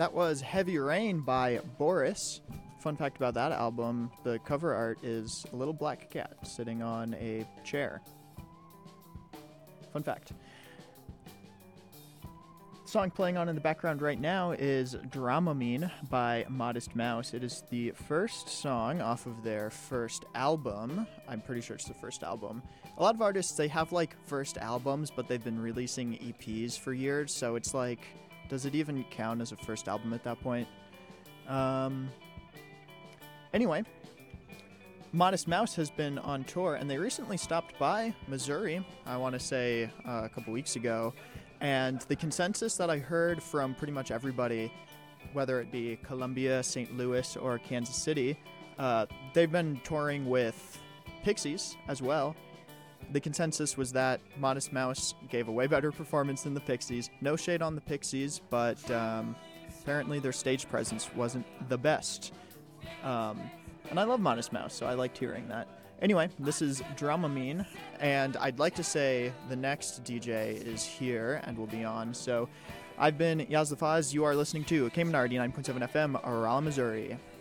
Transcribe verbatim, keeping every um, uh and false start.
That was Heavy Rain by Boris. Fun fact about that album, the cover art is a little black cat sitting on a chair. Fun fact. The song playing on in the background right now is Dramamine by Modest Mouse. It is the first song off of their first album. I'm pretty sure it's the first album. A lot of artists, they have like first albums, but they've been releasing E Ps for years, so it's like, does it even count as a first album at that point? Um, anyway, Modest Mouse has been on tour, and they recently stopped by Missouri, I want to say uh, a couple weeks ago, and the consensus that I heard from pretty much everybody, whether it be Columbia, Saint Louis, or Kansas City, uh, they've been touring with Pixies as well. The consensus was that Modest Mouse gave a way better performance than the Pixies. No shade on the Pixies, but um, apparently their stage presence wasn't the best. Um, and I love Modest Mouse, so I liked hearing that. Anyway, this is Dramamine, and I'd like to say the next D J is here and will be on. So I've been Yaz the Faz. You are listening to K M N R eighty-nine point seven F M, Rolla, Missouri.